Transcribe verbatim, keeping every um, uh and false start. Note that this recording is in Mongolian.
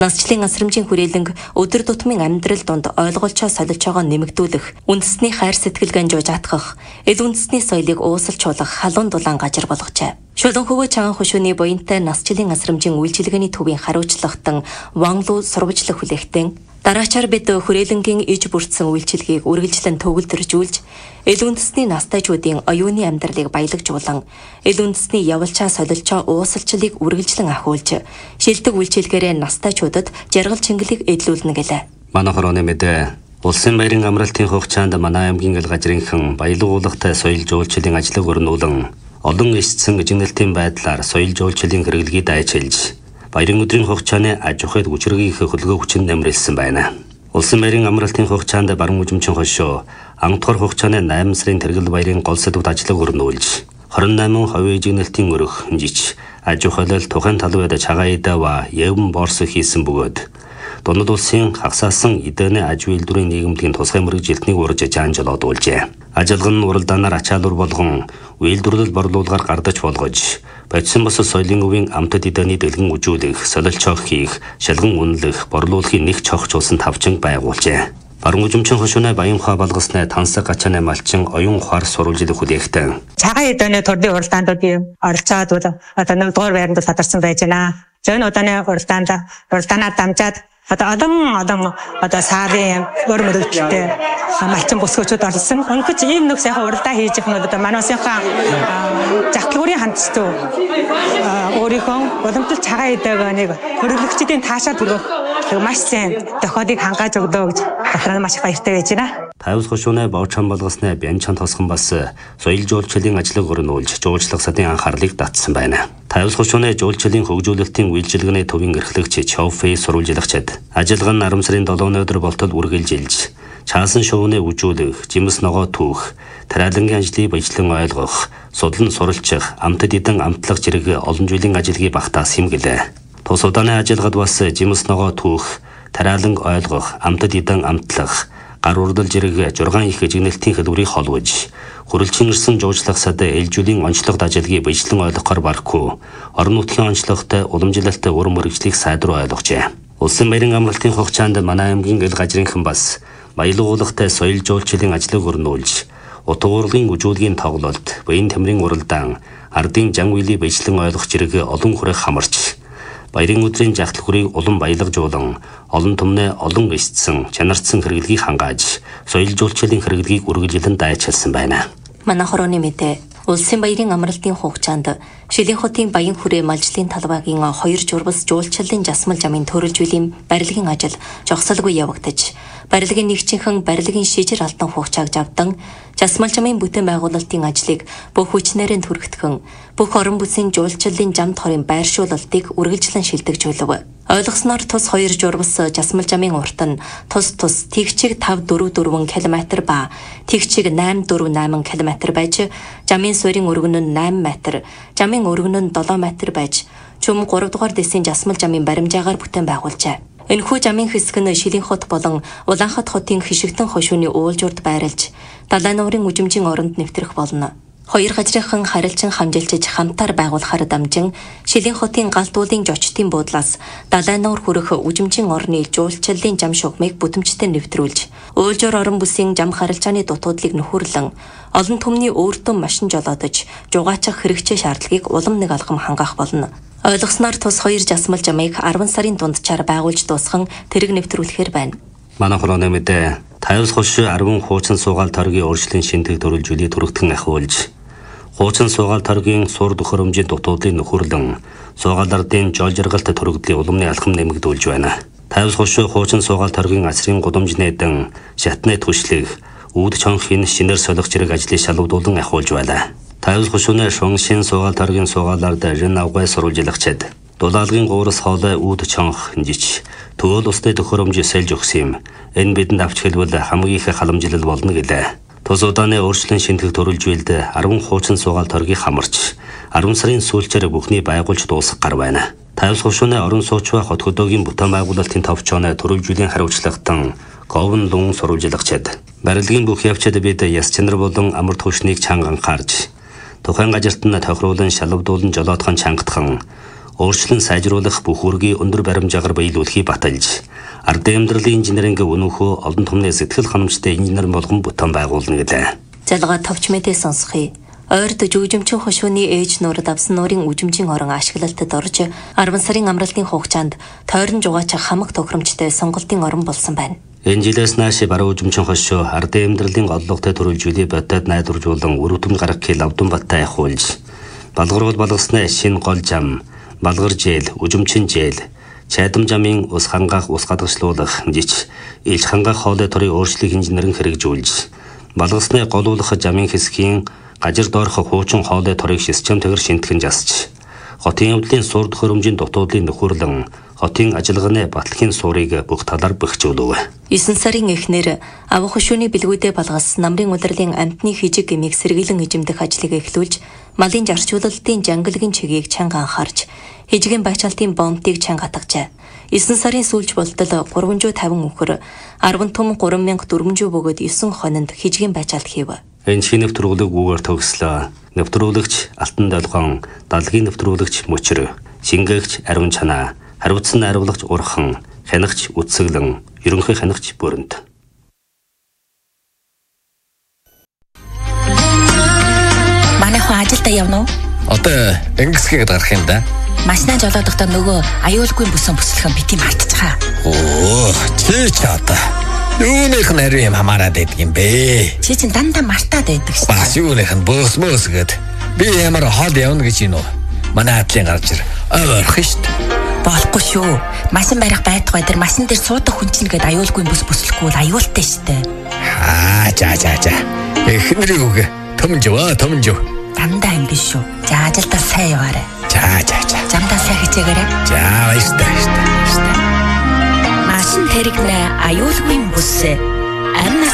Насчлалын асрамжийн хүрээлэнг өдөр тутмын амьдрал донд ойлголцоо солилцоогоо нэмэгдүүлэх, үндэсний хайр сэтгэл ганжууж атгах, эл үндэсний соёлыг уусалжуулах халуун дулаан газар болгожээ. Шулан хөвөө чанга хушууны буянтай насчлалын асрамжийн үйлчилгээний төвийн хариуцлагатан Вонлу сурвалжлах хүлээхтэн дараачаар бид хүрээлэнгийн иж бүрдсэн үйлчилгээг үргэлжлэн төгөлдржүүлж, эл үндэсний настайчуудын оюуны амьдралыг баялагжуулан, эл үндэсний явалчаа солилцоо уусалчлалыг үргэлжлэн ахиулж, шилдэг үйлчилгээрээ настайчуудад жаргал чингэлийг эдлүүлнэ гэлээ. Манай хорооны мэдээ Улсын баярын амралтын хугацаанд манай аймгийн эл газрынхан баялагуулгатай соёл жуулчлалын ажлыг өрнүүлэн, олон эсцэн эжигнэлтийн байдлаар соёл жуулчлалын хэрэглэгийг дайчилж, баярын өдрийн хугацааны аж ахуйд хүчрхийлэх хөлгөө хүчин нэмрэлсэн байна. Улсын баярын амралтын хугацаанд баруун үжимчин хошуу ангадугаар хугацааны найман сарын тэргэл баярын гол сэдвүүд ажлыг өрнүүлж, хорин найман хувийн эжигнэлтийн өрх жиж, аж ахуйлал тухайн талбайд чагаа идава явн борс хийсэн бөгөөд Дунад улсын хагасаасан эдэний аж үйлдвэрийн нийгэмлэгийн тусгай мэргэжилтнийг урьж жаанжлоодуулжээ. Ажилган нь уралдаанаар ачаалуур болгон үйлдвэрлэл борлуулгаар гардаж болгож, бодсон бос соёлын өвийн амтд эдэний дэлгэн үжүүлэх, солилцоох хийх, шалган үнэлэх, борлуулахын нэг чогчулсан тавчинг байгуулжээ. Баруун үжимчин хошууны баян ухаа болгосны тансаг гачааны малчин оюун ухаар сурвалжлах хүлээхтэн. Цагаан эдэний төрлийн уралдаандуудын оролцоод одоо нэгдүгээр байранд садарсан байж байна. Зөөн удааны уралдаанд уралдаанаа дамжаад одоо олон олон одоо сарын өр мөрөгдөлтэй малчин бүсгүүчүүд орсон. Өнөхөж ийм нэг сайхан уралдаа хийж их нь одоо манай улсынхаа захлуурын хандцtuu өөрийнхөө уламжлалт цагаан эдэг нэг хөрөлөгчдийн таашаа түргэх маш сайн тохиолыг хангааж өглөө гэж батраа маш их баяртай байж байна. Тавс хошууны боочон болгосны бянчан тосгон бас соёл жуулчлалын ажлыг өрнүүлж, жуулчлах садын анхаарлыг татсан байна. Тавс хошууны жуулчлалын хөгжүүлэлтийн үйлчилгээний төвийн эрхлэгч Чоуфэй сурвалжлагчид ажилган нарам сарын долооны өдөр болтол үргэлжилж, чаасан шувууны үжүүлэх, жимс ногоо түүх, тариалангийн ажлыг баяжлан ойлгох, судлан суралцах, амтд эдэн амтлах зэрэг олон жилийн ажилгыг багтаас хэмгэлээ. Тус удааны ажилгад бас жимс ногоо түүх, тариаланг ойлгох, амтд эдэн амтлах, гар урдал зэрэг жургаан их эжигнэлтийн хэлбэрийг холбож, хүрэлцэн ирсэн жуулчлах сад ээлжүүлийн онцлогт ажилгыг баяжлан ойлгохоор барахгүй, орон нутгийн онцлогтой уламжлалт өр мөрөгжлийг сайдруулж ойлгожээ. Улсын баярын амралтын хугацаанд манай аймгийн эл газрынхан бас баялагуулгатай соёл жуулчлалын ажлыг өрнүүлж, утга урлагийн үжүүлгийн тоглолт, баян тамирын уралдаан, ардын жан үеийг баяжлан ойлгох зэрэг олон хүрээх хамарч, баярын өдрийн жагтлхүрийг улам баялагжуулан, олон түмнээ олон эсцэн, чанарцсан хэрэглэгийг хангааж, соёл жуулчлалын хэрэглэгийг үргэлжлэн дайчилсан байна. Манай хорооны мэдээ Улсын баярын амралтын хугацаанд Шилийн хотын баян хүрээ малжлын талбайгийн хоёр журбас жуулчлалын жасмал жамын төрөлжүүлэм барилгын ажил жогсолгүй явагдаж, барилгын нэгжинхэн барилгын шижир алтан хугацааг авдан, жасмал жамын бүтээн байгуулалтын ажлыг бүх хүчнээрээ түргэтгэн, бүх орон бүсийн жуулчлалын жамд хорын байршуулалтыг үргэлжлэн шилдэгжүүлв. Ойлгосноор тус хоёр журбас жасмал жамын урт нь тус тус тэгчиг тав дөрөв дөрвөн километр ба тэгчиг найм дөрөв найм километр байж, жамын суурийн өргөн нь найм метр, жамын өргөн нь долоо метр байж, чүм гурав дугаар дэсийн жасмал жамын баримжаагаар бүтээн байгуулжээ. Энэхүү жамын хэсэг нь Шилийн хот болон Улаанхат хотын хишигтэн хошууны уулжурд байрлаж, далайн нуурын үжимжийн оронд нэвтрэх болно. Хоёр газрынхан харилцан хамжилж хамтаар байгуулахаар дамжин Шилийн хотын галт уулын жочтын буудлаас далайн нуур хүрэх үжимжийн орны жуулчлалын жам шугамыг бүтэмжтэй нэвтрүүлж, уулжуур орон бүсийн жам харилцааны дутуудлыг нөхөрлөн, олон түмний өөртөө машин жолоодож, жугаачих хэрэгцээ шаардлагыг улам нэг алгам хангах болно. Ойлгосноор тус хоёр жасмал жамыг арван сарын дунджаар байгуулж дуусхан тэрэг нэвтрүүлэхээр байна. Манай хорооны мэдээ Тавс хошуу арван хуучин суугаал торгийн өөрчлөлийн шинтэг төрөлжүүлийг түргэтгэн ахиулж, хуучин суугаал торгийн сур төхөөрөмжийн дутуудлыг нөхөрлөн, суугаал ардын жол жаргалт төрөгдлийн уламны алхам нэмэгдүүлж байна. Тавс хошуу хуучин суугаал торгийн асрын гудамж нээдэн, шатны түшлэх, үүд чонхын шинээр солих зэрэг ажлыг шалгуулан ахиулж байна. Тавс хошууны шун шин суугаал торгийн суугаалаар дайрын авгай сурвалжлагчид дулаалгын гуурс хоолой үүд чонх жиж, төвөл усны төхөөрөмж сэлж өгс юм. Энэ бидэнд авч хэлбэл хамгийн их халамжлал болно гэлээ. Тус удааны өөрчлөлт шинтгэх төрөлжүүлд арван хуучин суугаал торгийг хамарч, арван сарын сүүлчээр бүхний байгуулж дуусах гар байна. Тавс хошууны орон суучваа хот хөдөөгийн бүтээн байгуулалтын товчооны төрөлжүүлийн хариуцлагатан говн лун сурвалжлагчид барилгын бүх явцад бид яс чанар болон амар түвшнийг чанган харж, тухайн газарт нь тохируулан шалгадуулан жолоодхон чангатхан, өөрчлөн сайжруулах бүх үүргийг өндөр баримжаагаар биелүүлэхийг баталж, ардын амьдралын инженеринг өнөөхөө олон түмний сэтгэл ханамжтай инженер болгон бүтээн байгуулна гэлээ. Залгаа товч мэдээ сонсхий. Ойрд жүжимчин хошууны ээж нуурд авсан нуурын үжимжийн орон ашиглалтад орж арван сарын амралтын хугацаанд тойрон жугаач хамаг тохиромжтой сонголтын орон болсон байна. Энэ жилээс нааш баруун үжимчин хошуу ардын амьдралын голлогтой төрөлжүүлээ бодоод найдваржуулан өрөвдөм гаргахыг лавдан баттай ахуулж, балгаруул болгосны шинэ гол зам, балгар жээл, үжимчин жээл, чайдам замын ус хангаах ус гадагшлуулах жич, илж хангаах хоолой торын өөрчлөлийг инженерэн хэрэгжүүлж, балгасны голуулах замын хэсгийн гажир доорх хуучин хоолой торыг системтэйгээр шинтгэн засч, хотын явдлын суурд хөрөмжийн дутуудлын нөхөрлөн хотын ажиллагааны батлагын суурийг бүх талаар бэхжүүлв. Есөн сарын эхнэр авах хошууны бэлгүүдээ балгас намрын удирлын амтны хижиг гэмийг сэргийлэн эжимдэх ажлыг эхлүүлж, малын жарчуулалтын жангалгийн чигийг чанга анхаарч, хижигийн байчаалтын бомтыг чанга атгажээ. Есөн сарын сүүлж болтол гурван зуун тавин өхөр, арван том гурван мянга дөрвөн зуун бөгөөд есөн хононд хижигийн байчаалт хийв. Энэ шинэ нэвтрүүлэг үгээр төгслөө. Нэвтрүүлэгч Алтан Долгон, Далгийн нэвтрүүлэгч Мөчр, Шингээгч Ариун Чанаа, хариуцсан найруулагч Урхан, хянагч Үтсэглэн, ерөнхий хянагч Бүрэнт. Манай хүн ажилдаа явна уу? Одоо ингэсгээд гарах юм да. Машинаа жолоодохдоо нөгөө аюулгүй бүсэн бүслэхэн бити мартчихаа. Оо, чи ч одоо юунийх нь ари юм хамаарад байдаг юм бэ? Чи чинь дандаа мартаад байдаг шээ. Бас юуных нь бөөс мөөс гээд би ямар хол явна гэж юм уу? Манай атлын гарч ир ойрох шүү дээ. Болохгүй шүү. Машин барих байтугай дээр машин дээр суудаг хүн чинь гээд аюулгүй бүс бүслэхгүй бол аюултай шүү дээ. Аа, за за за. Эхнэрийг үгэ. Төмжөө, төмжөө. Дандаа ингэ шүү. За ажилдаа сайн яваарай. За за за. Замдаа сайн хичээгээрэй. За, баярлалаа, баярлалаа. Машин тэрэгнэ аюулгүй бүс. Амна